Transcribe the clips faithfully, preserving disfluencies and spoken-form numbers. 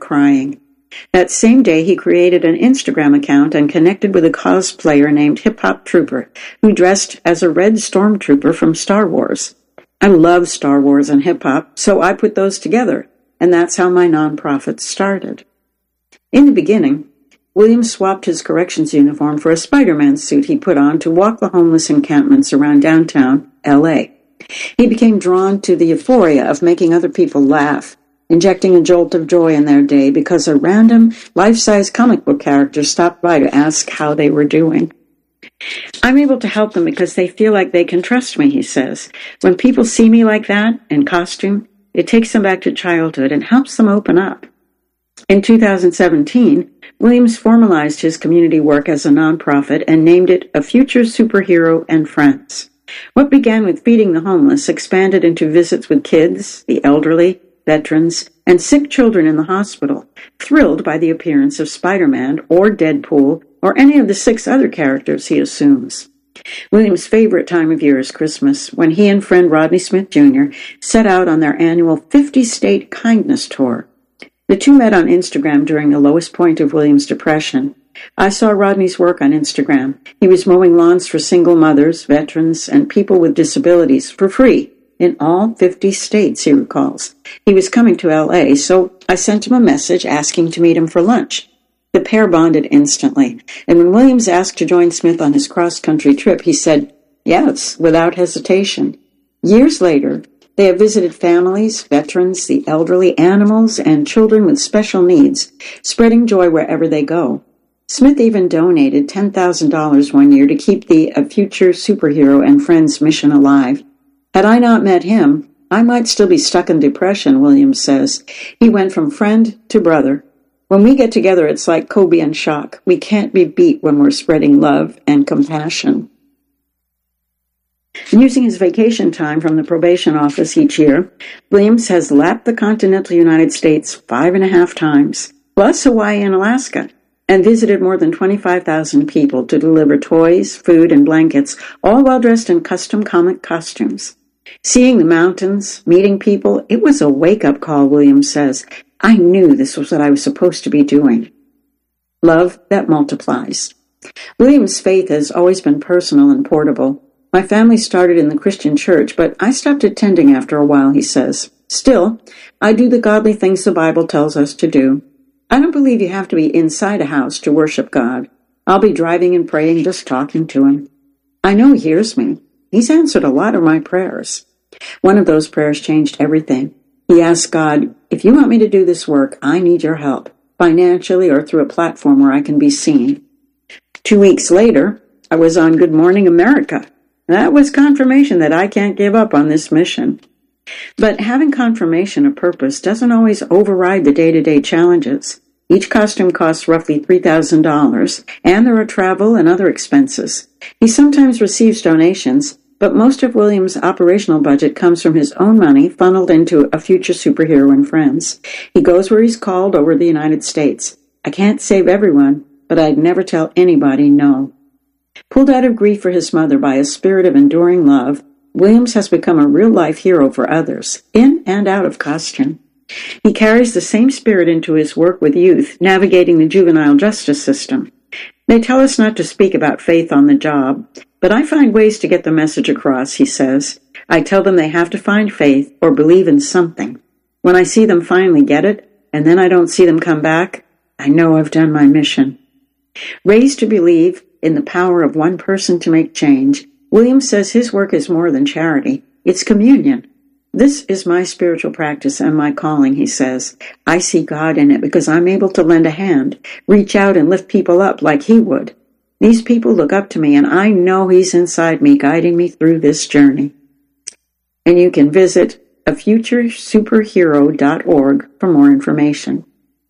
crying. That same day, he created an Instagram account and connected with a cosplayer named Hip Hop Trooper, who dressed as a red stormtrooper from Star Wars. I love Star Wars and hip-hop, so I put those together, and that's how my nonprofit started. In the beginning, Williams swapped his corrections uniform for a Spider-Man suit he put on to walk the homeless encampments around downtown L A. He became drawn to the euphoria of making other people laugh, injecting a jolt of joy in their day because a random, life-size comic book character stopped by to ask how they were doing. I'm able to help them because they feel like they can trust me, he says. When people see me like that, in costume, it takes them back to childhood and helps them open up. In two thousand seventeen, Williams formalized his community work as a nonprofit and named it A Future Superhero and Friends. What began with feeding the homeless expanded into visits with kids, the elderly, veterans, and sick children in the hospital, thrilled by the appearance of Spider-Man or Deadpool or any of the six other characters he assumes. Williams' favorite time of year is Christmas, when he and friend Rodney Smith Junior set out on their annual fifty-state kindness tour. The two met on Instagram during the lowest point of Williams' depression. I saw Rodney's work on Instagram. He was mowing lawns for single mothers, veterans, and people with disabilities for free in all fifty states, he recalls. He was coming to L A, so I sent him a message asking to meet him for lunch. The pair bonded instantly, and when Williams asked to join Smith on his cross-country trip, he said, yes, without hesitation. Years later, they have visited families, veterans, the elderly, animals, and children with special needs, spreading joy wherever they go. Smith even donated ten thousand dollars one year to keep the A Future Superhero and Friends mission alive. Had I not met him, I might still be stuck in depression, Williams says. He went from friend to brother. When we get together, it's like Kobe and Shaq. We can't be beat when we're spreading love and compassion. Using his vacation time from the probation office each year, Williams has lapped the continental United States five and a half times, plus Hawaii and Alaska, and visited more than twenty-five thousand people to deliver toys, food, and blankets, all while dressed in custom comic costumes. Seeing the mountains, meeting people, it was a wake-up call, Williams says. I knew this was what I was supposed to be doing. Love that multiplies. Williams' faith has always been personal and portable. My family started in the Christian church, but I stopped attending after a while, he says. Still, I do the godly things the Bible tells us to do. I don't believe you have to be inside a house to worship God. I'll be driving and praying, just talking to him. I know he hears me. He's answered a lot of my prayers. One of those prayers changed everything. He asked God, if you want me to do this work, I need your help, financially or through a platform where I can be seen. Two weeks later, I was on Good Morning America. That was confirmation that I can't give up on this mission. But having confirmation of purpose doesn't always override the day-to-day challenges. Each costume costs roughly three thousand dollars, and there are travel and other expenses. He sometimes receives donations, but most of Williams' operational budget comes from his own money funneled into A Future Superhero and Friends. He goes where he's called over the United States. I can't save everyone, but I'd never tell anybody no. Pulled out of grief for his mother by a spirit of enduring love, Williams has become a real-life hero for others, in and out of costume. He carries the same spirit into his work with youth, navigating the juvenile justice system. They tell us not to speak about faith on the job, but I find ways to get the message across, he says. I tell them they have to find faith or believe in something. When I see them finally get it, and then I don't see them come back, I know I've done my mission. Raised to believe in the power of one person to make change, Williams says his work is more than charity. It's communion. This is my spiritual practice and my calling, he says. I see God in it because I'm able to lend a hand, reach out and lift people up like he would. These people look up to me, and I know he's inside me, guiding me through this journey. And you can visit a future superhero dot org for more information.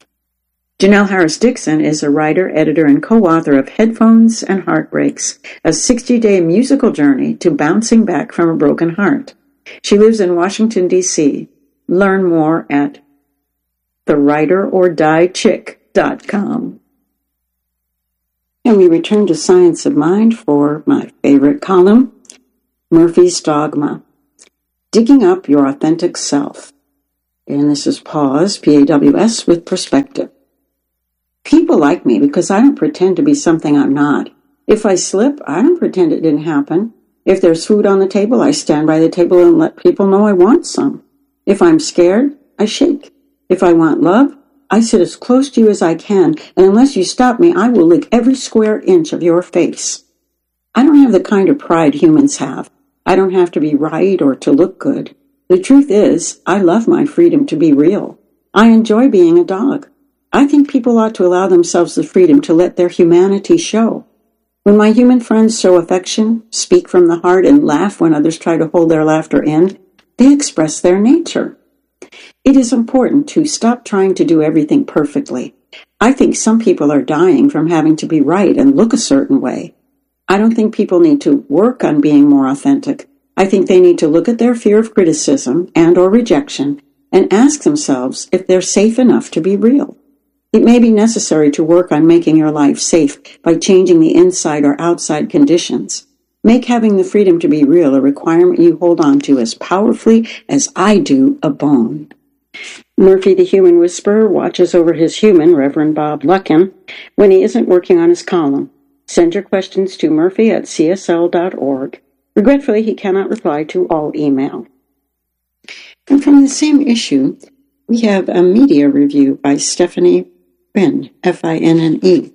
Janelle Harris Dixon is a writer, editor, and co-author of Headphones and Heartbreaks, a sixty-day musical journey to bouncing back from a broken heart. She lives in Washington, D C Learn more at the writer or die chick dot com. And we return to Science of Mind for my favorite column, Murphy's Dogma, Digging Up Your Authentic Self. And this is Pause, P A W S, with perspective. People like me because I don't pretend to be something I'm not. If I slip, I don't pretend it didn't happen. If there's food on the table, I stand by the table and let people know I want some. If I'm scared, I shake. If I want love, I sit as close to you as I can, and unless you stop me, I will lick every square inch of your face. I don't have the kind of pride humans have. I don't have to be right or to look good. The truth is, I love my freedom to be real. I enjoy being a dog. I think people ought to allow themselves the freedom to let their humanity show. When my human friends show affection, speak from the heart, and laugh when others try to hold their laughter in, they express their nature. It is important to stop trying to do everything perfectly. I think some people are dying from having to be right and look a certain way. I don't think people need to work on being more authentic. I think they need to look at their fear of criticism and or rejection and ask themselves if they're safe enough to be real. It may be necessary to work on making your life safe by changing the inside or outside conditions. Make having the freedom to be real a requirement you hold on to as powerfully as I do a bone. Murphy the Human Whisperer watches over his human, Reverend Bob Luckin, when he isn't working on his column. Send your questions to murphy at c s l dot org. Regretfully, he cannot reply to all email. And from the same issue, we have a media review by Stephanie Finn, F I N N E.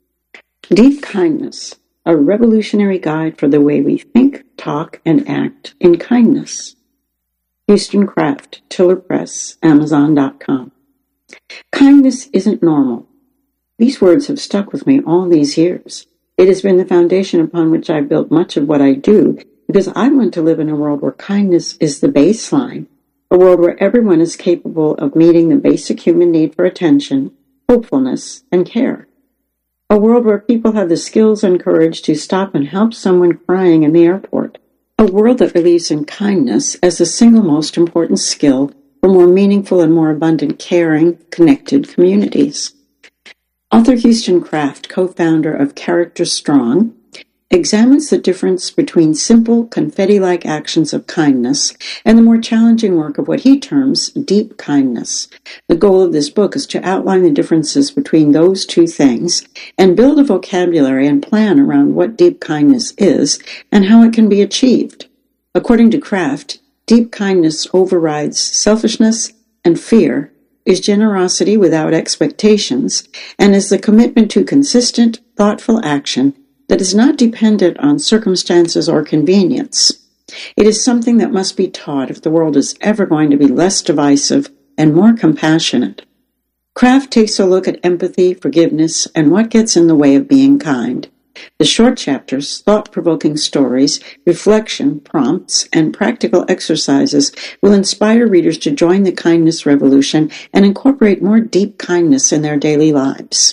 Deep Kindness, a revolutionary guide for the way we think, talk, and act in kindness. Houston Craft, Tiller Press, Amazon dot com. Kindness isn't normal. These words have stuck with me all these years. It has been the foundation upon which I've built much of what I do, because I want to live in a world where kindness is the baseline, a world where everyone is capable of meeting the basic human need for attention, hopefulness, and care. A world where people have the skills and courage to stop and help someone crying in the airport. A world that believes in kindness as the single most important skill for more meaningful and more abundant, caring, connected communities. Author Houston Craft, co-founder of Character Strong, examines the difference between simple, confetti-like actions of kindness and the more challenging work of what he terms deep kindness. The goal of this book is to outline the differences between those two things and build a vocabulary and plan around what deep kindness is and how it can be achieved. According to Craft, deep kindness overrides selfishness and fear, is generosity without expectations, and is the commitment to consistent, thoughtful action that is not dependent on circumstances or convenience. It is something that must be taught if the world is ever going to be less divisive and more compassionate. Craft takes a look at empathy, forgiveness, and what gets in the way of being kind. The short chapters, thought-provoking stories, reflection, prompts, and practical exercises will inspire readers to join the kindness revolution and incorporate more deep kindness in their daily lives.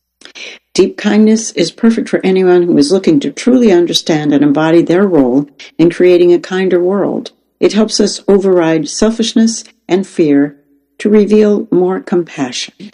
Deep kindness is perfect for anyone who is looking to truly understand and embody their role in creating a kinder world. It helps us override selfishness and fear to reveal more compassion.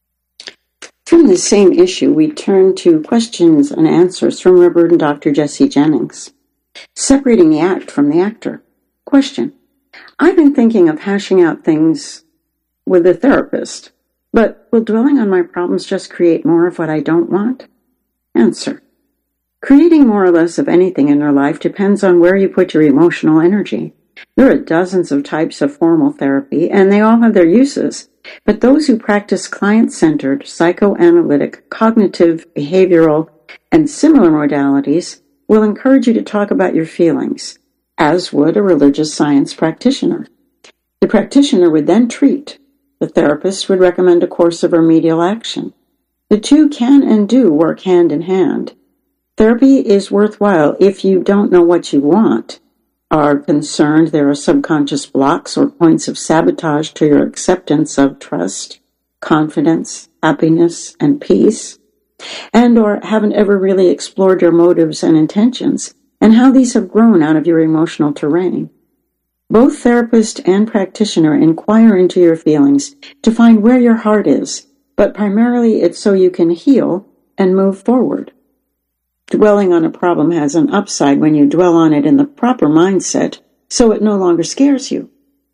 From the same issue, we turn to questions and answers from Reverend Doctor Jesse Jennings. Separating the act from the actor. Question. I've been thinking of hashing out things with a therapist. But will dwelling on my problems just create more of what I don't want? Answer. Creating more or less of anything in your life depends on where you put your emotional energy. There are dozens of types of formal therapy, and they all have their uses. But those who practice client-centered, psychoanalytic, cognitive, behavioral, and similar modalities will encourage you to talk about your feelings, as would a religious science practitioner. The practitioner would then treat. The therapist would recommend a course of remedial action. The two can and do work hand in hand. Therapy is worthwhile if you don't know what you want, are concerned there are subconscious blocks or points of sabotage to your acceptance of trust, confidence, happiness, and peace, and or haven't ever really explored your motives and intentions and how these have grown out of your emotional terrain. Both therapist and practitioner inquire into your feelings to find where your heart is, but primarily it's so you can heal and move forward. Dwelling on a problem has an upside when you dwell on it in the proper mindset, so it no longer scares you.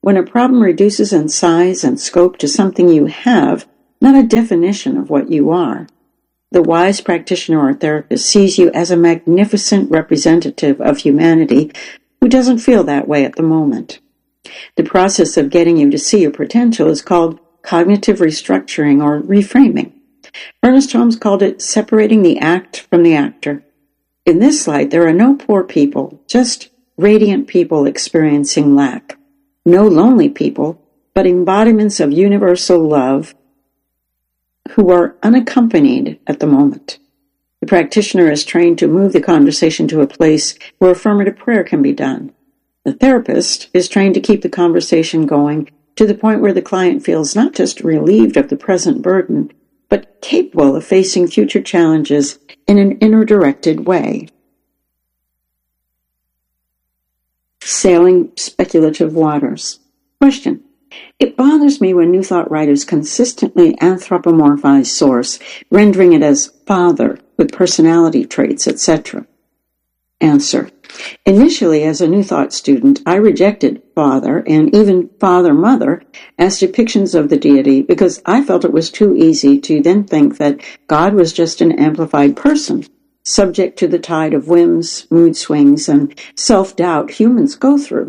when a problem reduces in size and scope to something you have, not a definition of what you are. The wise practitioner or therapist sees you as a magnificent representative of humanity who doesn't feel that way at the moment. The process of getting you to see your potential is called cognitive restructuring or reframing. Ernest Holmes called it separating the act from the actor. In this light, there are no poor people, just radiant people experiencing lack. No lonely people, but embodiments of universal love who are unaccompanied at the moment. The practitioner is trained to move the conversation to a place where affirmative prayer can be done. The therapist is trained to keep the conversation going to the point where the client feels not just relieved of the present burden, but capable of facing future challenges in an inner-directed way. Sailing speculative waters. Question. It bothers me when New Thought writers consistently anthropomorphize Source, rendering it as Father with personality traits, et cetera. Answer. Initially, as a New Thought student, I rejected Father and even Father-Mother as depictions of the deity because I felt it was too easy to then think that God was just an amplified person, subject to the tide of whims, mood swings, and self-doubt humans go through.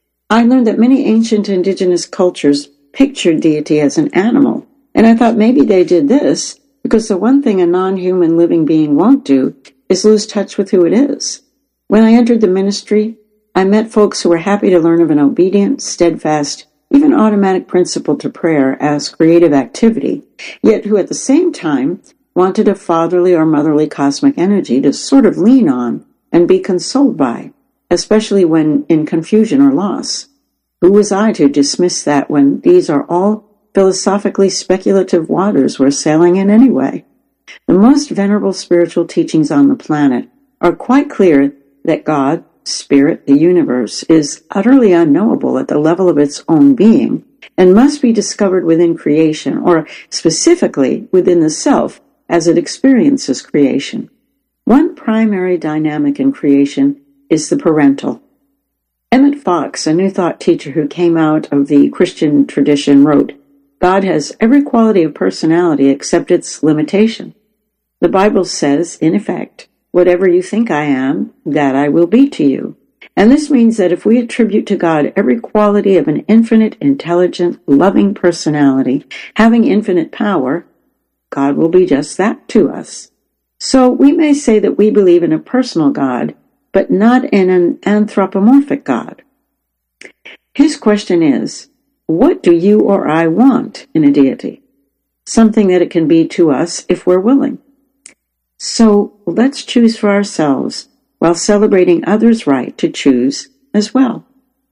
I learned that many ancient indigenous cultures pictured deity as an animal, and I thought maybe they did this because the one thing a non-human living being won't do is lose touch with who it is. When I entered the ministry, I met folks who were happy to learn of an obedient, steadfast, even automatic principle to prayer as creative activity, yet who at the same time wanted a fatherly or motherly cosmic energy to sort of lean on and be consoled by, especially when in confusion or loss. Who was I to dismiss that when these are all philosophically speculative waters we're sailing in anyway? The most venerable spiritual teachings on the planet are quite clear that God, Spirit, the universe, is utterly unknowable at the level of its own being and must be discovered within creation, or specifically within the self as it experiences creation. One primary dynamic in creation is the parental. Emmett Fox, a New Thought teacher who came out of the Christian tradition, wrote, God has every quality of personality except its limitation. The Bible says, in effect, whatever you think I am, that I will be to you. And this means that if we attribute to God every quality of an infinite, intelligent, loving personality, having infinite power, God will be just that to us. So we may say that we believe in a personal God, but not in an anthropomorphic God. His question is, what do you or I want in a deity? Something that it can be to us if we're willing. So let's choose for ourselves while celebrating others' right to choose as well.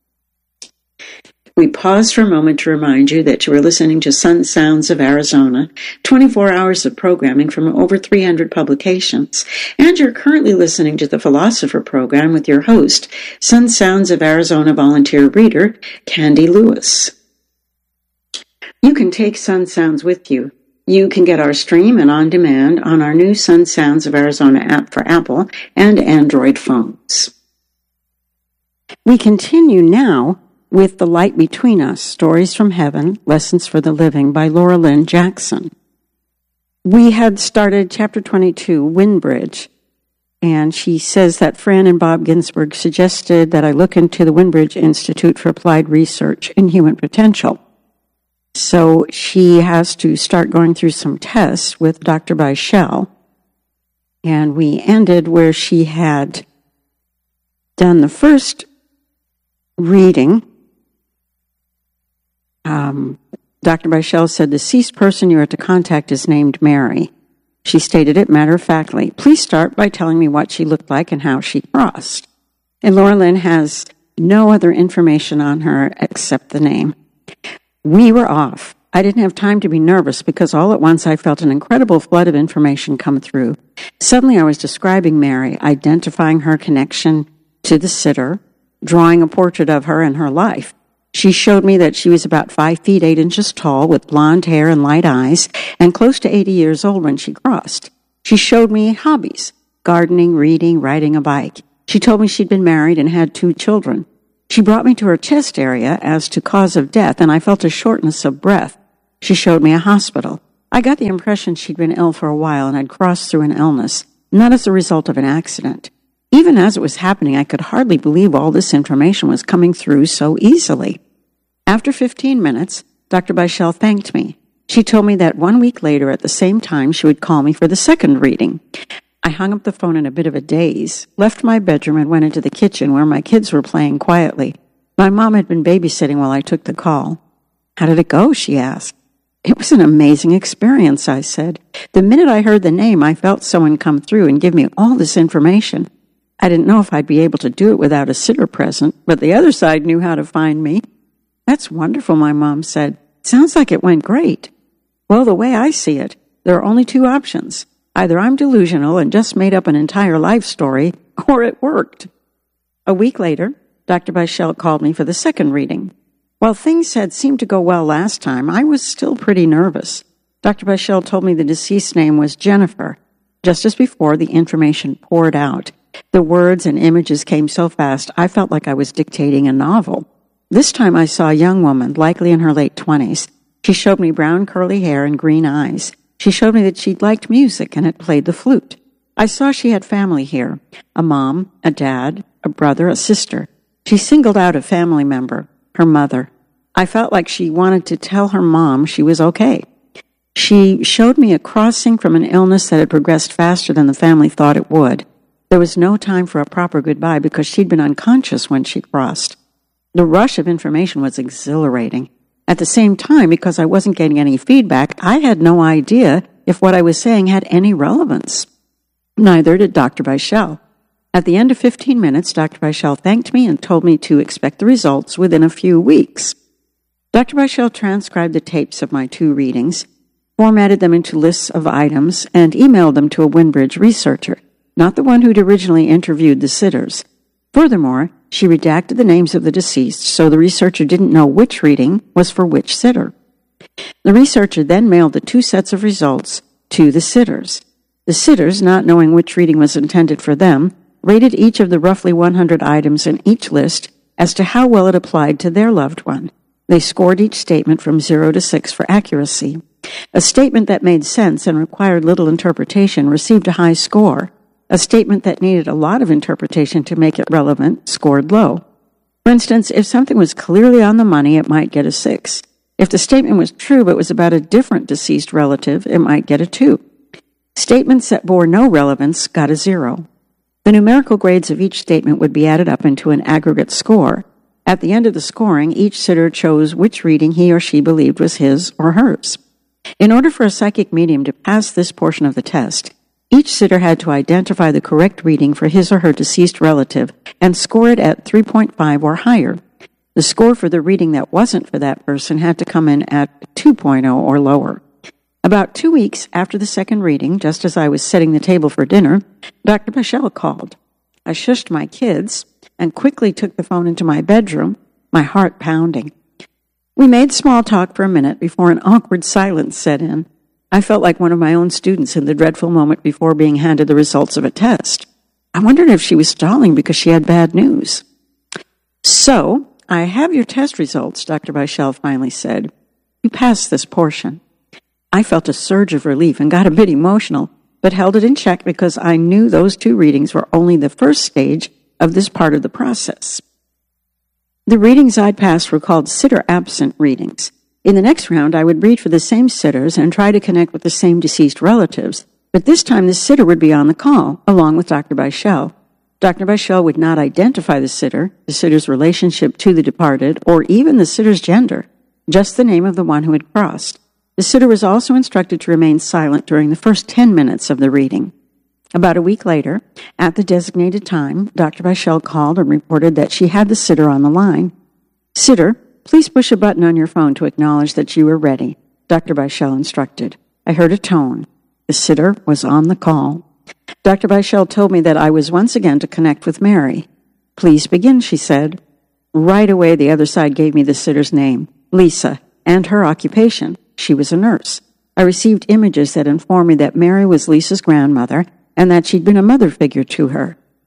We pause for a moment to remind you that you are listening to Sun Sounds of Arizona, twenty-four hours of programming from over three hundred publications, and you're currently listening to the Philosopher program with your host, Sun Sounds of Arizona volunteer reader, Candy Lewis. You can take Sun Sounds with you. You can get our stream and on demand on our new Sun Sounds of Arizona app for Apple and Android phones. We continue now with The Light Between Us, Stories from Heaven, Lessons for the Living by Laura Lynn Jackson. We had started chapter twenty-two, Windbridge, and she says that Fran and Bob Ginsberg suggested that I look into the Windbridge Institute for Applied Research in Human Potential. So she has to start going through some tests with Doctor Beischel. And we ended where she had done the first reading. Um, Doctor Beischel said, the deceased person you are to contact is named Mary. She stated it matter-of-factly. Please start by telling me what she looked like and how she crossed. And Laura Lynn has no other information on her except the name. We were off. I didn't have time to be nervous because all at once I felt an incredible flood of information come through. Suddenly I was describing Mary, identifying her connection to the sitter, drawing a portrait of her and her life. She showed me that she was about five feet eight inches tall with blonde hair and light eyes and close to eighty years old when she crossed. She showed me hobbies, gardening, reading, riding a bike. She told me she'd been married and had two children. She brought me to her chest area as to cause of death, and I felt a shortness of breath. She showed me a hospital. I got the impression she'd been ill for a while and had crossed through an illness, not as a result of an accident. Even as it was happening, I could hardly believe all this information was coming through so easily. After fifteen minutes, Doctor Beischel thanked me. She told me that one week later at the same time she would call me for the second reading. I hung up the phone in a bit of a daze, left my bedroom and went into the kitchen where my kids were playing quietly. My mom had been babysitting while I took the call. How did it go? She asked. It was an amazing experience, I said. The minute I heard the name, I felt someone come through and give me all this information. I didn't know if I'd be able to do it without a sitter present, but the other side knew how to find me. That's wonderful, my mom said. Sounds like it went great. Well, the way I see it, there are only two options. Either I'm delusional and just made up an entire life story, or it worked. A week later, Doctor Beischel called me for the second reading. While things had seemed to go well last time, I was still pretty nervous. Doctor Beischel told me the deceased's name was Jennifer. Just as before, the information poured out. The words and images came so fast, I felt like I was dictating a novel. This time I saw a young woman, likely in her late twenties. She showed me brown curly hair and green eyes. She showed me that she'd liked music and had played the flute. I saw she had family here, a mom, a dad, a brother, a sister. She singled out a family member, her mother. I felt like she wanted to tell her mom she was okay. She showed me a crossing from an illness that had progressed faster than the family thought it would. There was no time for a proper goodbye because she'd been unconscious when she crossed. The rush of information was exhilarating. At the same time, because I wasn't getting any feedback, I had no idea if what I was saying had any relevance. Neither did Doctor Beischel. At the end of fifteen minutes, Doctor Beischel thanked me and told me to expect the results within a few weeks. Doctor Beischel transcribed the tapes of my two readings, formatted them into lists of items, and emailed them to a Windbridge researcher, not the one who'd originally interviewed the sitters. Furthermore, she redacted the names of the deceased, so the researcher didn't know which reading was for which sitter. The researcher then mailed the two sets of results to the sitters. The sitters, not knowing which reading was intended for them, rated each of the roughly one hundred items in each list as to how well it applied to their loved one. They scored each statement from zero to six for accuracy. A statement that made sense and required little interpretation received a high score. A statement that needed a lot of interpretation to make it relevant scored low. For instance, if something was clearly on the money, it might get a six. If the statement was true but was about a different deceased relative, it might get a two. Statements that bore no relevance got a zero. The numerical grades of each statement would be added up into an aggregate score. At the end of the scoring, each sitter chose which reading he or she believed was his or hers. In order for a psychic medium to pass this portion of the test, each sitter had to identify the correct reading for his or her deceased relative and score it at three point five or higher. The score for the reading that wasn't for that person had to come in at two point oh or lower. About two weeks after the second reading, just as I was setting the table for dinner, Doctor Beischel called. I shushed my kids and quickly took the phone into my bedroom, my heart pounding. We made small talk for a minute before an awkward silence set in. I felt like one of my own students in the dreadful moment before being handed the results of a test. I wondered if she was stalling because she had bad news. So, I have your test results, Doctor Beischel finally said. You passed this portion. I felt a surge of relief and got a bit emotional, but held it in check because I knew those two readings were only the first stage of this part of the process. The readings I'd passed were called sitter-absent readings. In the next round, I would read for the same sitters and try to connect with the same deceased relatives, but this time the sitter would be on the call, along with Doctor Beischel. Doctor Beischel would not identify the sitter, the sitter's relationship to the departed, or even the sitter's gender, just the name of the one who had crossed. The sitter was also instructed to remain silent during the first ten minutes of the reading. About a week later, at the designated time, Doctor Beischel called and reported that she had the sitter on the line. Sitter, please push a button on your phone to acknowledge that you are ready, Doctor Beischel instructed. I heard a tone. The sitter was on the call. Doctor Beischel told me that I was once again to connect with Mary. Please begin, she said. Right away, the other side gave me the sitter's name, Lisa, and her occupation. She was a nurse. I received images that informed me that Mary was Lisa's grandmother and that she'd been a mother figure to her.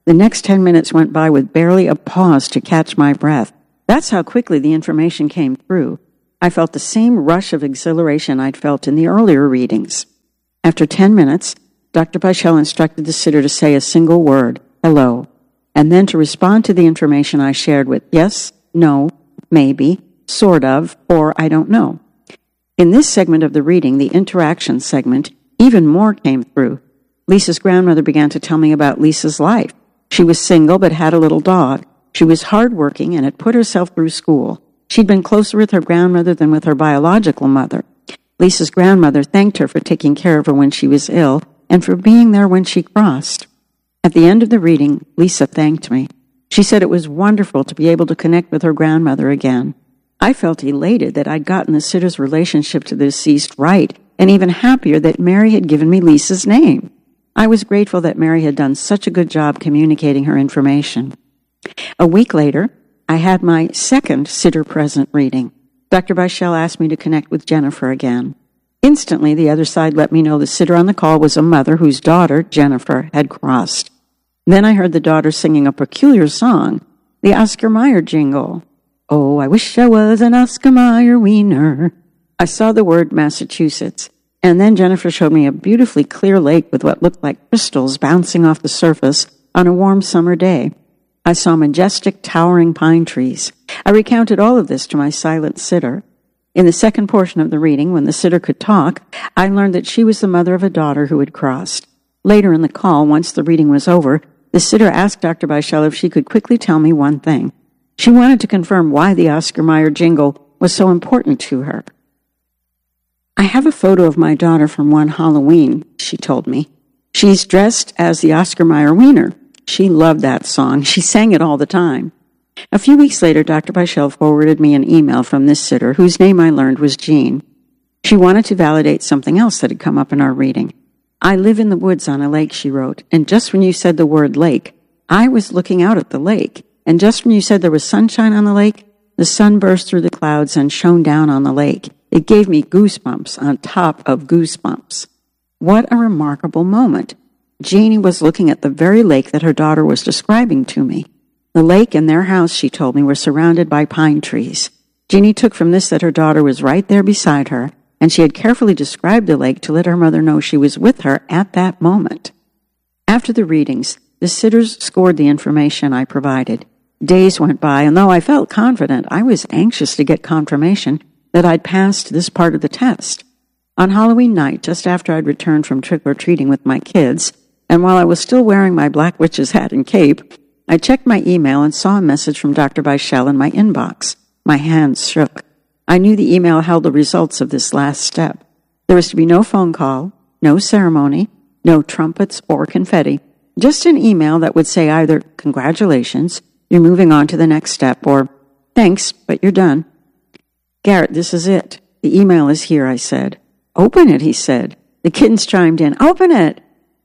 The next ten minutes went by with barely a pause to catch my breath. That's how quickly the information came through. I felt the same rush of exhilaration I'd felt in the earlier readings. After ten minutes, Doctor Bichel instructed the sitter to say a single word, hello, and then to respond to the information I shared with yes, no, maybe, sort of, or I don't know. In this segment of the reading, the interaction segment, even more came through. Lisa's grandmother began to tell me about Lisa's life. She was single but had a little dog. She was hardworking and had put herself through school. She'd been closer with her grandmother than with her biological mother. Lisa's grandmother thanked her for taking care of her when she was ill and for being there when she crossed. At the end of the reading, Lisa thanked me. She said it was wonderful to be able to connect with her grandmother again. I felt elated that I'd gotten the sitter's relationship to the deceased right, and even happier that Mary had given me Lisa's name. I was grateful that Mary had done such a good job communicating her information. A week later, I had my second sitter-present reading. Doctor Bichel asked me to connect with Jennifer again. Instantly, the other side let me know the sitter on the call was a mother whose daughter, Jennifer, had crossed. Then I heard the daughter singing a peculiar song, the Oscar Mayer jingle. Oh, I wish I was an Oscar Mayer wiener. I saw the word Massachusetts, and then Jennifer showed me a beautifully clear lake with what looked like crystals bouncing off the surface on a warm summer day. I saw majestic, towering pine trees. I recounted all of this to my silent sitter. In the second portion of the reading, when the sitter could talk, I learned that she was the mother of a daughter who had crossed. Later in the call, once the reading was over, the sitter asked Doctor Bichel if she could quickly tell me one thing. She wanted to confirm why the Oscar Mayer jingle was so important to her. I have a photo of my daughter from one Halloween, she told me. She's dressed as the Oscar Mayer wiener. She loved that song. She sang it all the time. A few weeks later, Doctor Bichel forwarded me an email from this sitter, whose name I learned was Jean. She wanted to validate something else that had come up in our reading. I live in the woods on a lake, she wrote, and just when you said the word lake, I was looking out at the lake, and just when you said there was sunshine on the lake, the sun burst through the clouds and shone down on the lake. It gave me goosebumps on top of goosebumps. What a remarkable moment. Jeannie was looking at the very lake that her daughter was describing to me. The lake and their house, she told me, were surrounded by pine trees. Jeannie took from this that her daughter was right there beside her, and she had carefully described the lake to let her mother know she was with her at that moment. After the readings, the sitters scored the information I provided. Days went by, and though I felt confident, I was anxious to get confirmation that I'd passed this part of the test. On Halloween night, just after I'd returned from trick-or-treating with my kids, and while I was still wearing my black witch's hat and cape, I checked my email and saw a message from Doctor Bichel in my inbox. My hands shook. I knew the email held the results of this last step. There was to be no phone call, no ceremony, no trumpets or confetti, just an email that would say either, congratulations, you're moving on to the next step, or thanks, but you're done. Garrett, this is it. The email is here, I said. Open it, he said. The kittens chimed in. Open it!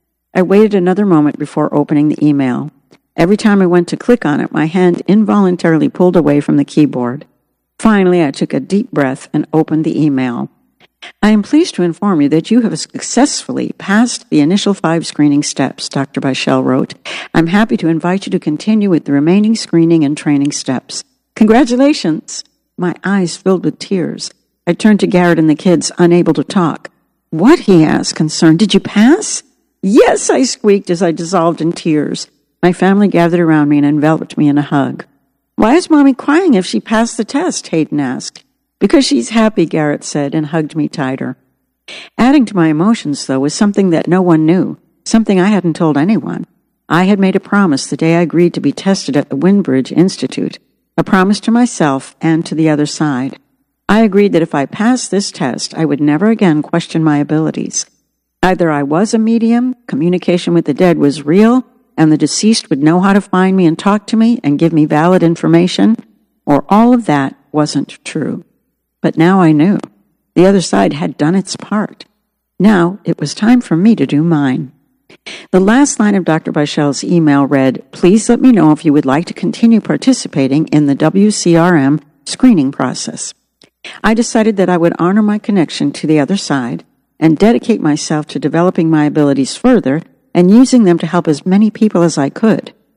I waited another moment before opening the email. Every time I went to click on it, my hand involuntarily pulled away from the keyboard. Finally, I took a deep breath and opened the email. I am pleased to inform you that you have successfully passed the initial five screening steps, Doctor Bichel wrote. I'm happy to invite you to continue with the remaining screening and training steps. Congratulations! My eyes filled with tears. I turned to Garrett and the kids, unable to talk. What? He asked, concerned. Did you pass? Yes, I squeaked as I dissolved in tears. My family gathered around me and enveloped me in a hug. Why is Mommy crying if she passed the test? Hayden asked. Because she's happy, Garrett said, and hugged me tighter. Adding to my emotions, though, was something that no one knew, something I hadn't told anyone. I had made a promise the day I agreed to be tested at the Windbridge Institute, a promise to myself and to the other side. I agreed that if I passed this test, I would never again question my abilities. Either I was a medium, communication with the dead was real, and the deceased would know how to find me and talk to me and give me valid information, or all of that wasn't true. But now I knew. The other side had done its part. Now it was time for me to do mine. The last line of Doctor Bichel's email read, "Please let me know if you would like to continue participating in the W C R M screening process." I decided that I would honor my connection to the other side and dedicate myself to developing my abilities further and using them to help as many people as I could.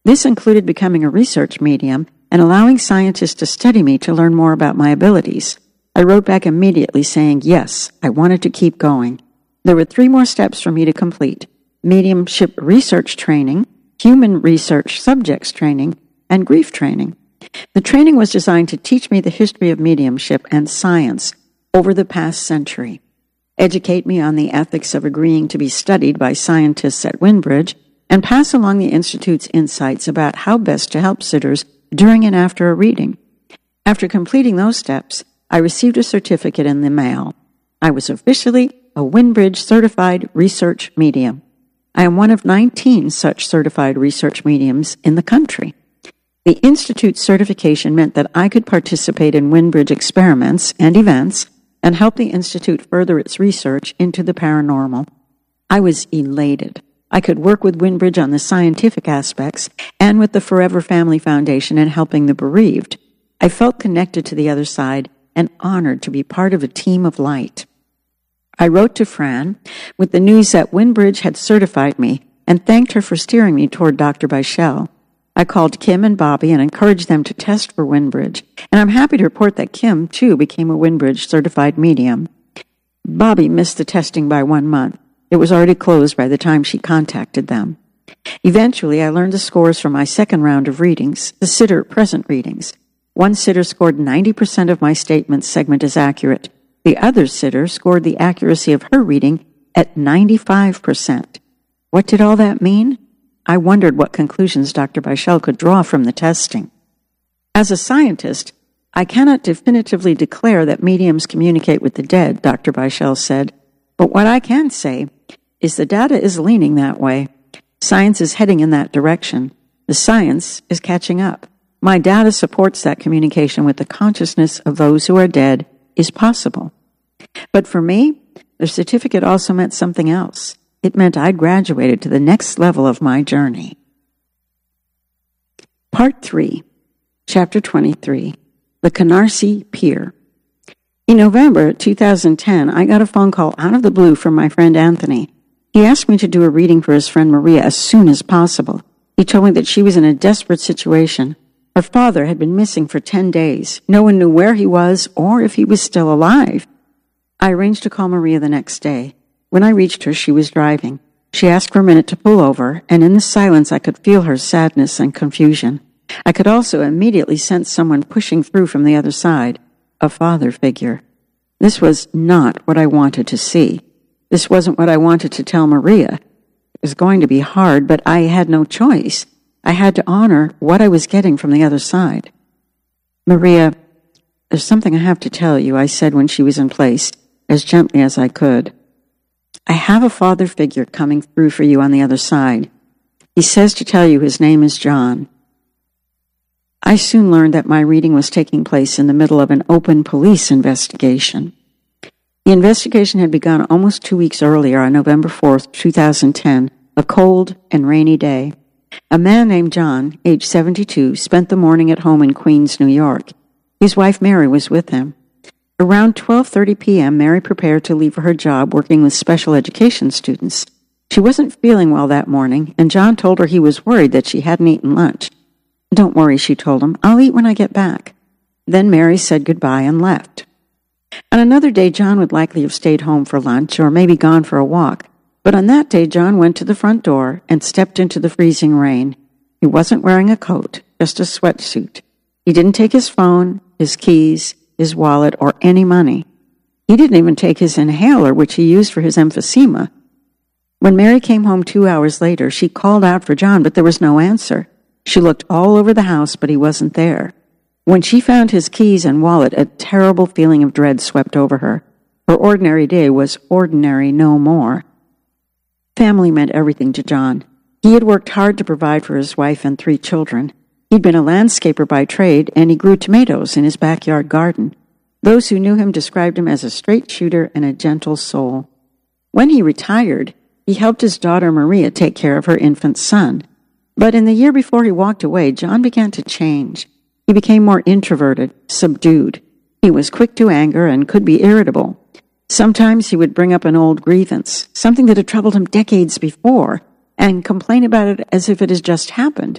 This included becoming a research medium and allowing scientists to study me to learn more about my abilities. I wrote back immediately saying, yes, I wanted to keep going. There were three more steps for me to complete: mediumship research training, human research subjects training, and grief training. The training was designed to teach me the history of mediumship and science over the past century, educate me on the ethics of agreeing to be studied by scientists at Windbridge, and pass along the Institute's insights about how best to help sitters during and after a reading. After completing those steps, I received a certificate in the mail. I was officially a Windbridge certified research medium. I am one of nineteen such certified research mediums in the country. The Institute's certification meant that I could participate in Windbridge experiments and events and help the Institute further its research into the paranormal. I was elated. I could work with Windbridge on the scientific aspects and with the Forever Family Foundation in helping the bereaved. I felt connected to the other side and honored to be part of a team of light. I wrote to Fran with the news that Windbridge had certified me and thanked her for steering me toward Doctor Bichel. I called Kim and Bobby and encouraged them to test for Windbridge, and I'm happy to report that Kim, too, became a Windbridge certified medium. Bobby missed the testing by one month. It was already closed by the time she contacted them. Eventually, I learned the scores from my second round of readings, the sitter present readings. One sitter scored ninety percent of my statement's segment as accurate. The other sitter scored the accuracy of her reading at ninety-five percent. What did all that mean? I wondered what conclusions Doctor Bichel could draw from the testing. As a scientist, I cannot definitively declare that mediums communicate with the dead, Doctor Bichel said, but what I can say is the data is leaning that way. Science is heading in that direction. The science is catching up. My data supports that communication with the consciousness of those who are dead is possible. But for me, the certificate also meant something else. It meant I'd graduated to the next level of my journey. Part three, Chapter twenty-three, The Canarsie Pier. In November two thousand ten, I got a phone call out of the blue from my friend Anthony. He asked me to do a reading for his friend Maria as soon as possible. He told me that she was in a desperate situation. Her father had been missing for ten days. No one knew where he was or if he was still alive. I arranged to call Maria the next day. When I reached her, she was driving. She asked for a minute to pull over, and in the silence I could feel her sadness and confusion. I could also immediately sense someone pushing through from the other side, a father figure. This was not what I wanted to see. This wasn't what I wanted to tell Maria. It was going to be hard, but I had no choice. I had to honor what I was getting from the other side. Maria, there's something I have to tell you, I said when she was in place, as gently as I could. I have a father figure coming through for you on the other side. He says to tell you his name is John. I soon learned that my reading was taking place in the middle of an open police investigation. The investigation had begun almost two weeks earlier on November fourth, two thousand ten, a cold and rainy day. A man named John, age seventy-two, spent the morning at home in Queens, New York. His wife Mary was with him. Around twelve thirty p.m., Mary prepared to leave for her job working with special education students. She wasn't feeling well that morning, and John told her he was worried that she hadn't eaten lunch. Don't worry, she told him. I'll eat when I get back. Then Mary said goodbye and left. On another day, John would likely have stayed home for lunch or maybe gone for a walk. But on that day, John went to the front door and stepped into the freezing rain. He wasn't wearing a coat, just a sweatsuit. He didn't take his phone, his keys, his wallet, or any money. He didn't even take his inhaler, which he used for his emphysema. When Mary came home two hours later, she called out for John, but there was no answer. She looked all over the house, but he wasn't there. When she found his keys and wallet, a terrible feeling of dread swept over her. Her ordinary day was ordinary no more. Family meant everything to John. He had worked hard to provide for his wife and three children. He'd been a landscaper by trade, and he grew tomatoes in his backyard garden. Those who knew him described him as a straight shooter and a gentle soul. When he retired, he helped his daughter Maria take care of her infant son. But in the year before he walked away, John began to change. He became more introverted, subdued. He was quick to anger and could be irritable. Sometimes he would bring up an old grievance, something that had troubled him decades before, and complain about it as if it had just happened.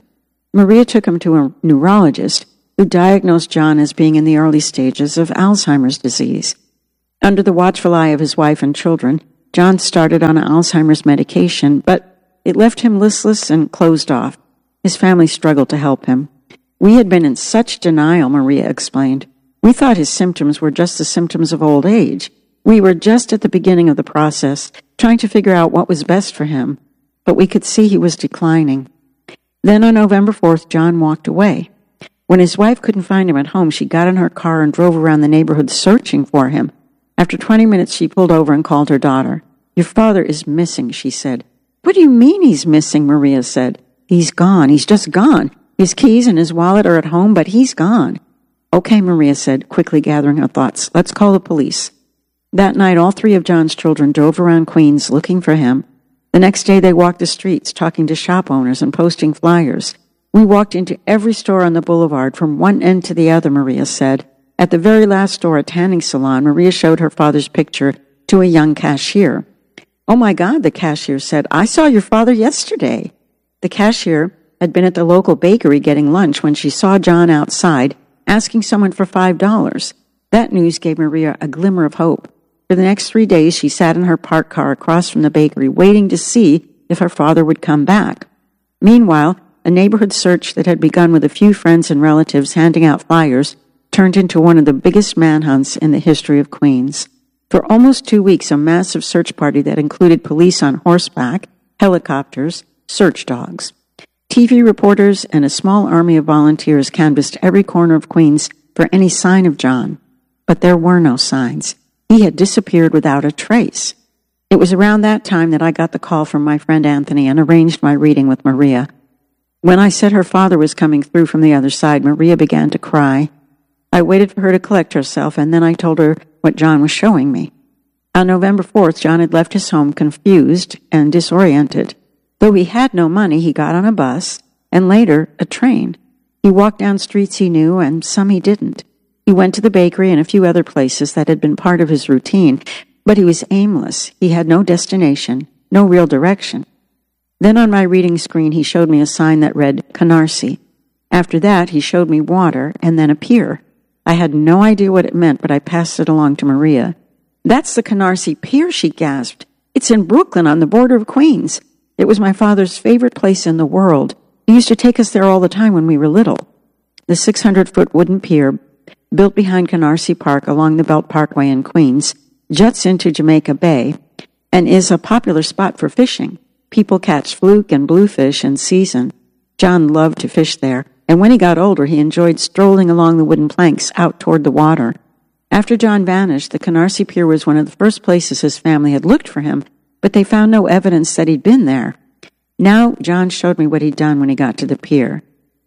Maria took him to a neurologist who diagnosed John as being in the early stages of Alzheimer's disease. Under the watchful eye of his wife and children, John started on Alzheimer's medication, but it left him listless and closed off. His family struggled to help him. We had been in such denial, Maria explained. We thought his symptoms were just the symptoms of old age. We were just at the beginning of the process, trying to figure out what was best for him, but we could see he was declining. Then on November fourth, John walked away. When his wife couldn't find him at home, she got in her car and drove around the neighborhood searching for him. After twenty minutes, she pulled over and called her daughter. "Your father is missing," she said. "What do you mean he's missing?" Maria said. "He's gone. He's just gone. His keys and his wallet are at home, but he's gone." "Okay," Maria said, quickly gathering her thoughts. "Let's call the police." That night, all three of John's children drove around Queens looking for him. The next day, they walked the streets, talking to shop owners and posting flyers. "We walked into every store on the boulevard from one end to the other," Maria said. At the very last store, a tanning salon, Maria showed her father's picture to a young cashier. "Oh my God," the cashier said, "I saw your father yesterday." The cashier had been at the local bakery getting lunch when she saw John outside asking someone for five dollars. That news gave Maria a glimmer of hope. For the next three days, she sat in her parked car across from the bakery, waiting to see if her father would come back. Meanwhile, a neighborhood search that had begun with a few friends and relatives handing out flyers turned into one of the biggest manhunts in the history of Queens. For almost two weeks, a massive search party that included police on horseback, helicopters, search dogs. T V reporters and a small army of volunteers canvassed every corner of Queens for any sign of John. But there were no signs. He had disappeared without a trace. It was around that time that I got the call from my friend Anthony and arranged my reading with Maria. When I said her father was coming through from the other side, Maria began to cry. I waited for her to collect herself, and then I told her what John was showing me. On November fourth, John had left his home confused and disoriented. Though he had no money, he got on a bus, and later a train. He walked down streets he knew, and some he didn't. He went to the bakery and a few other places that had been part of his routine, but he was aimless. He had no destination, no real direction. Then on my reading screen, he showed me a sign that read Canarsie. After that, he showed me water and then a pier. I had no idea what it meant, but I passed it along to Maria. "That's the Canarsie Pier," she gasped. "It's in Brooklyn on the border of Queens. It was my father's favorite place in the world. He used to take us there all the time when we were little." The six hundred foot wooden pier, built behind Canarsie Park along the Belt Parkway in Queens, juts into Jamaica Bay and is a popular spot for fishing. People catch fluke and bluefish in season. John loved to fish there, and when he got older, he enjoyed strolling along the wooden planks out toward the water. After John vanished, the Canarsie Pier was one of the first places his family had looked for him, but they found no evidence that he'd been there. Now, John showed me what he'd done when he got to the pier.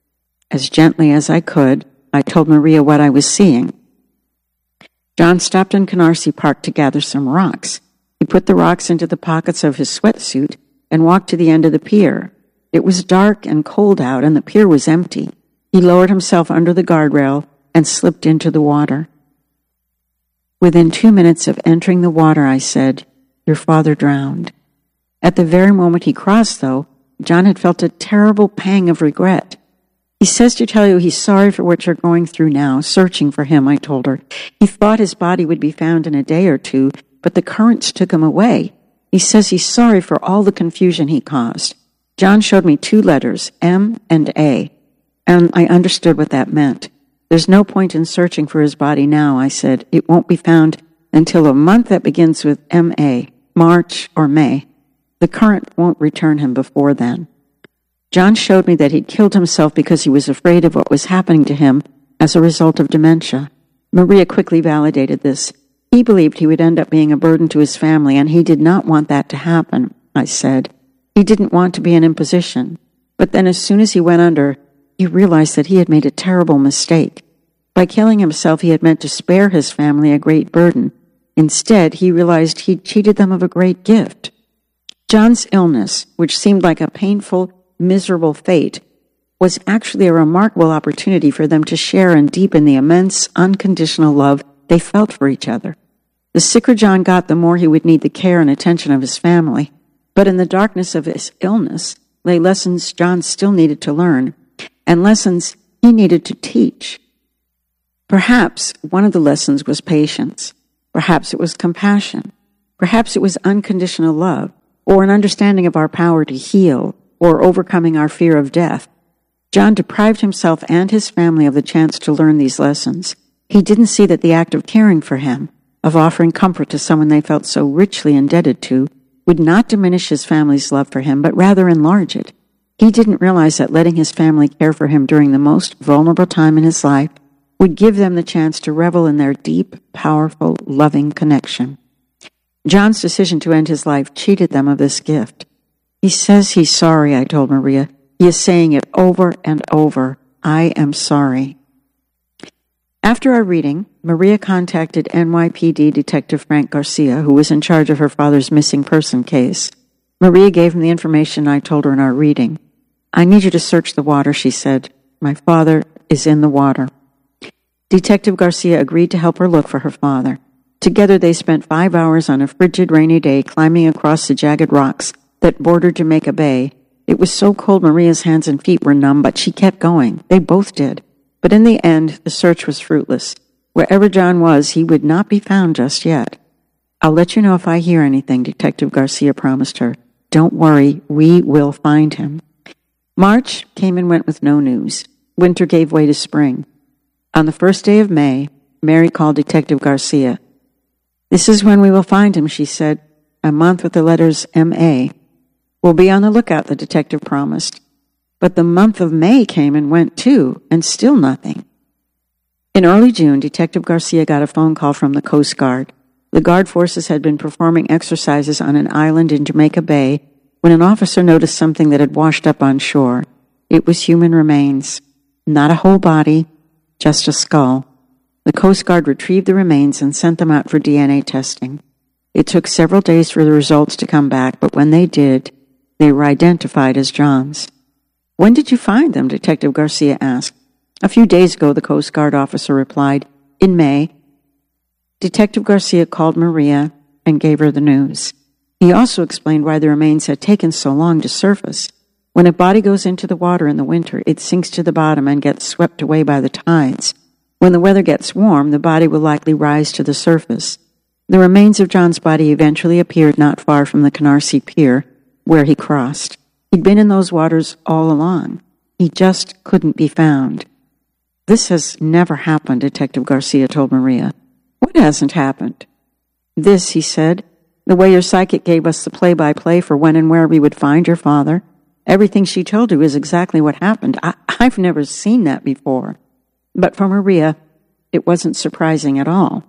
As gently as I could, I told Maria what I was seeing. John stopped in Canarsie Park to gather some rocks. He put the rocks into the pockets of his sweatsuit and walked to the end of the pier. It was dark and cold out, and the pier was empty. He lowered himself under the guardrail and slipped into the water. Within two minutes of entering the water, I said, "Your father drowned." At the very moment he crossed, though, John had felt a terrible pang of regret. "He says to tell you he's sorry for what you're going through now, searching for him," I told her. "He thought his body would be found in a day or two, but the currents took him away. He says he's sorry for all the confusion he caused." John showed me two letters, M and A, and I understood what that meant. "There's no point in searching for his body now," I said. "It won't be found until a month that begins with M A, March or May. The current won't return him before then." John showed me that he'd killed himself because he was afraid of what was happening to him as a result of dementia. Maria quickly validated this. He believed he would end up being a burden to his family, and he did not want that to happen, I said. He didn't want to be an imposition. But then as soon as he went under, he realized that he had made a terrible mistake. By killing himself, he had meant to spare his family a great burden. Instead, he realized he'd cheated them of a great gift. John's illness, which seemed like a painful, miserable fate, was actually a remarkable opportunity for them to share and deepen the immense, unconditional love they felt for each other. The sicker John got, the more he would need the care and attention of his family. But in the darkness of his illness lay lessons John still needed to learn. and lessons he needed to teach. Perhaps one of the lessons was patience. Perhaps it was compassion. Perhaps it was unconditional love, or an understanding of our power to heal, or overcoming our fear of death. John deprived himself and his family of the chance to learn these lessons. He didn't see that the act of caring for him, of offering comfort to someone they felt so richly indebted to, would not diminish his family's love for him, but rather enlarge it. He didn't realize that letting his family care for him during the most vulnerable time in his life would give them the chance to revel in their deep, powerful, loving connection. John's decision to end his life cheated them of this gift. He says he's sorry, I told Maria. He is saying it over and over. I am sorry. After our reading, Maria contacted N Y P D Detective Frank Garcia, who was in charge of her father's missing person case. Maria gave him the information I told her in our reading. I need you to search the water, she said. My father is in the water. Detective Garcia agreed to help her look for her father. Together they spent five hours on a frigid, rainy day climbing across the jagged rocks that bordered Jamaica Bay. It was so cold Maria's hands and feet were numb, but she kept going. They both did. But in the end, the search was fruitless. Wherever John was, he would not be found just yet. I'll let you know if I hear anything, Detective Garcia promised her. Don't worry, we will find him. March came and went with no news. Winter gave way to spring. On the first day of May, Mary called Detective Garcia. This is when we will find him, she said, a month with the letters M A. We'll be on the lookout, the detective promised. But the month of May came and went too, and still nothing. In early June, Detective Garcia got a phone call from the Coast Guard. The Guard forces had been performing exercises on an island in Jamaica Bay when an officer noticed something that had washed up on shore. It was human remains. Not a whole body, just a skull. The Coast Guard retrieved the remains and sent them out for D N A testing. It took several days for the results to come back, but when they did, they were identified as John's. When did you find them? Detective Garcia asked. A few days ago, the Coast Guard officer replied. In May. Detective Garcia called Maria and gave her the news. He also explained why the remains had taken so long to surface. When a body goes into the water in the winter, it sinks to the bottom and gets swept away by the tides. When the weather gets warm, the body will likely rise to the surface. The remains of John's body eventually appeared not far from the Canarsie Pier, where he crossed. He'd been in those waters all along. He just couldn't be found. This has never happened, Detective Garcia told Maria. What hasn't happened? This, he said, the way your psychic gave us the play-by-play for when and where we would find your father. Everything she told you is exactly what happened. I, I've never seen that before. But for Maria, it wasn't surprising at all.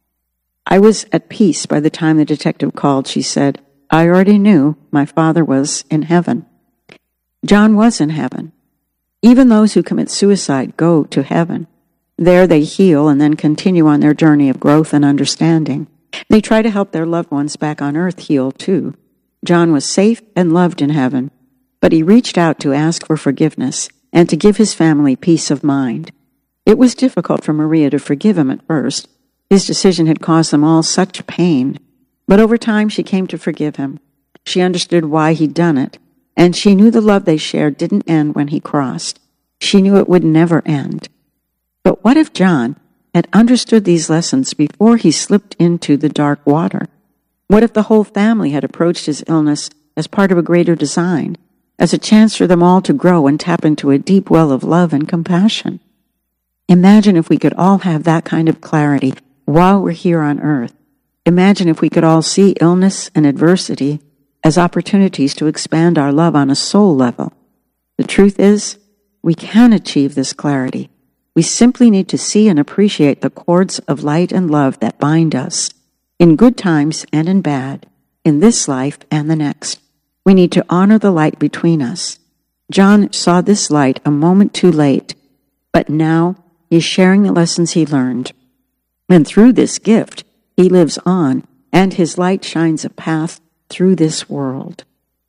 I was at peace by the time the detective called, she said. I already knew my father was in heaven. John was in heaven. Even those who commit suicide go to heaven. There they heal and then continue on their journey of growth and understanding. They try to help their loved ones back on earth heal too. John was safe and loved in heaven, but he reached out to ask for forgiveness and to give his family peace of mind. It was difficult for Maria to forgive him at first. His decision had caused them all such pain. But over time she came to forgive him. She understood why he'd done it, and she knew the love they shared didn't end when he crossed. She knew it would never end. But what if John had understood these lessons before he slipped into the dark water? What if the whole family had approached his illness as part of a greater design, as a chance for them all to grow and tap into a deep well of love and compassion? Imagine if we could all have that kind of clarity while we're here on earth. Imagine if we could all see illness and adversity as opportunities to expand our love on a soul level. The truth is, we can achieve this clarity. We simply need to see and appreciate the cords of light and love that bind us, in good times and in bad, in this life and the next. We need to honor the light between us. John saw this light a moment too late, but now he's sharing the lessons he learned. And through this gift, he lives on, and his light shines a path through this world.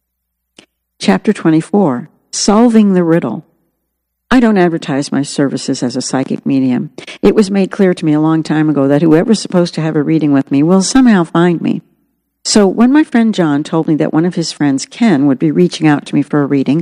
Chapter twenty-four, Solving the Riddle. I don't advertise my services as a psychic medium. It was made clear to me a long time ago that whoever's supposed to have a reading with me will somehow find me. So when my friend John told me that one of his friends, Ken, would be reaching out to me for a reading,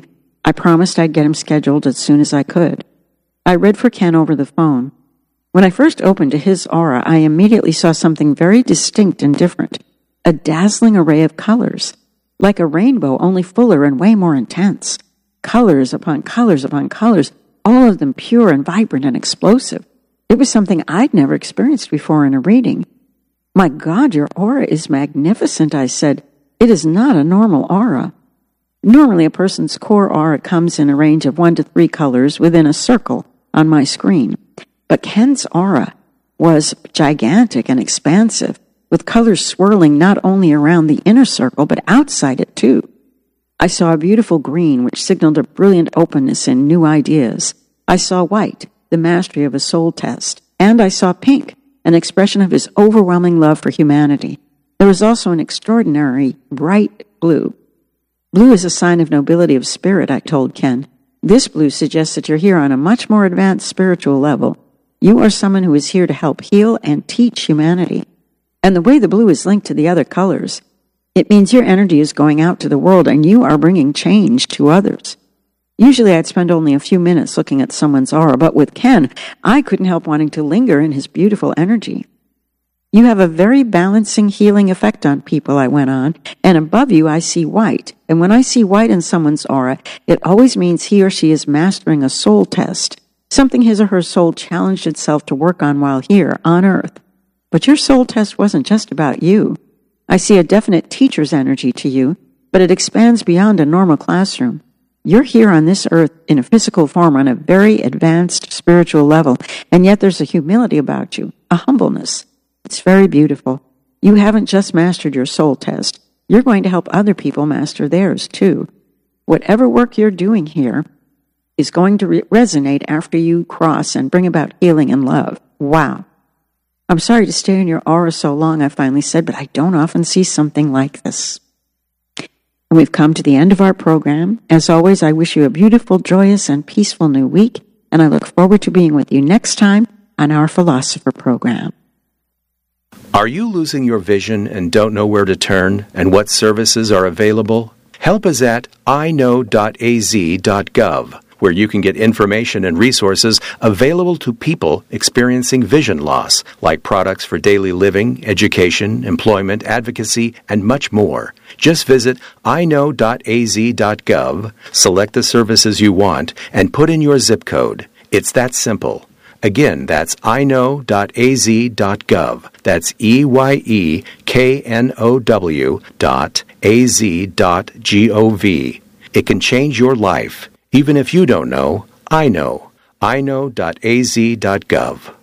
I promised I'd get him scheduled as soon as I could. I read for Ken over the phone. When I first opened to his aura, I immediately saw something very distinct and different. A dazzling array of colors. Like a rainbow, only fuller and way more intense. Colors upon colors upon colors, all of them pure and vibrant and explosive. It was something I'd never experienced before in a reading. "My God, your aura is magnificent," I said. "It is not a normal aura." Normally, a person's core aura comes in a range of one to three colors within a circle on my screen. But Ken's aura was gigantic and expansive, with colors swirling not only around the inner circle, but outside it too. I saw a beautiful green, which signaled a brilliant openness in new ideas. I saw white, the mastery of a soul test. And I saw pink, an expression of his overwhelming love for humanity. There was also an extraordinary bright blue. Blue is a sign of nobility of spirit, I told Ken. This blue suggests that you're here on a much more advanced spiritual level. You are someone who is here to help heal and teach humanity. And the way the blue is linked to the other colors, it means your energy is going out to the world and you are bringing change to others. Usually I'd spend only a few minutes looking at someone's aura, but with Ken, I couldn't help wanting to linger in his beautiful energy. "You have a very balancing, healing effect on people," I went on, "and above you I see white. And when I see white in someone's aura, it always means he or she is mastering a soul test, something his or her soul challenged itself to work on while here, on Earth. But your soul test wasn't just about you. I see a definite teacher's energy to you, but it expands beyond a normal classroom. You're here on this earth in a physical form on a very advanced spiritual level, and yet there's a humility about you, a humbleness. It's very beautiful. You haven't just mastered your soul test. You're going to help other people master theirs, too. Whatever work you're doing here is going to re- resonate after you cross and bring about healing and love. Wow. I'm sorry to stay in your aura so long, I finally said, but I don't often see something like this. And we've come to the end of our program. As always, I wish you a beautiful, joyous, and peaceful new week, and I look forward to being with you next time on our Philosopher program. Are you losing your vision and don't know where to turn and what services are available? Help is at i know dot a z dot gov, where you can get information and resources available to people experiencing vision loss, like products for daily living, education, employment, advocacy, and much more. Just visit i know dot a z dot gov, select the services you want, and put in your zip code. It's that simple. Again, that's i know dot a z dot gov. That's E Y E K N O W dot A Z dot G O V. It can change your life. Even if you don't know, I know. i know dot a z dot gov.